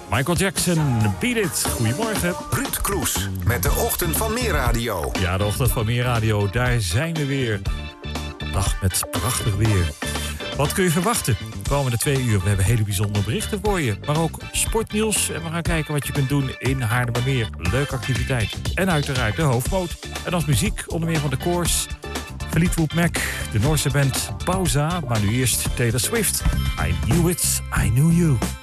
Michael Jackson, Beat It. Goedemorgen. Ruud Kroes met de Ochtend van Meerradio. Ja, de Ochtend van Meerradio, daar zijn we weer. Dag met prachtig weer. Wat kun je verwachten de komende 2 uur? We hebben hele bijzondere berichten voor je. Maar ook sportnieuws. En we gaan kijken wat je kunt doen in Haarlemmermeer. Leuke activiteit. En uiteraard de hoofdmoot. En als muziek onder meer van de Coors, Fleetwood Mac, de Noorse band Pauza. Maar nu eerst Taylor Swift. I knew it, I knew you.